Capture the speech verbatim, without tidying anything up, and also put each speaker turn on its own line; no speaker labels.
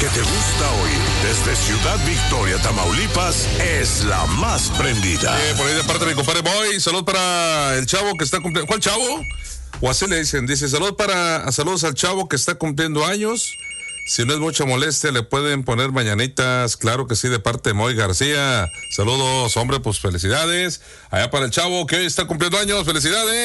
que te gusta oír desde Ciudad Victoria, Tamaulipas, es la más prendida.
Eh, por ahí de parte de mi compadre Boy, salud para el chavo que está cumpliendo. ¿Cuál chavo? O así le dicen, dice, salud para, saludos al chavo que está cumpliendo años. Si no es mucha molestia, le pueden poner mañanitas, claro que sí, de parte de Moy García. Saludos, hombre, pues felicidades. Allá para el chavo que hoy está cumpliendo años, felicidades.